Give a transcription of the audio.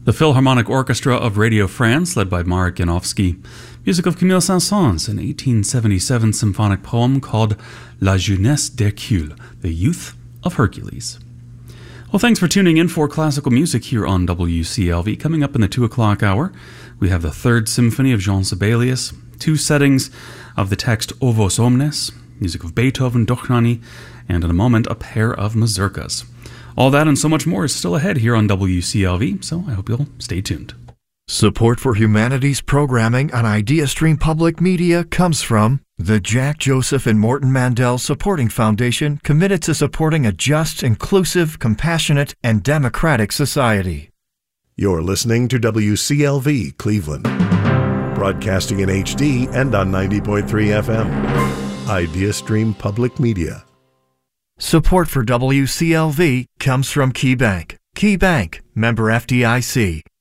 The Philharmonic Orchestra of Radio France, led by Marek Janowski. Music of Camille Saint-Saëns, an 1877 symphonic poem called La Jeunesse d'Hercule, the Youth of Hercules. Well, thanks for tuning in for classical music here on WCLV. Coming up in the 2 o'clock hour, we have the Third Symphony of Jean Sibelius, 2 settings of the text O Vos Omnes, music of Beethoven, Dochnani, and in a moment, a pair of mazurkas. All that and so much more is still ahead here on WCLV, so I hope you'll stay tuned. Support for humanities programming on IdeaStream Public Media comes from the Jack Joseph and Morton Mandel Supporting Foundation, committed to supporting a just, inclusive, compassionate, and democratic society. You're listening to WCLV Cleveland, broadcasting in HD and on 90.3 FM. IdeaStream Public Media. Support for WCLV comes from KeyBank. KeyBank, member FDIC.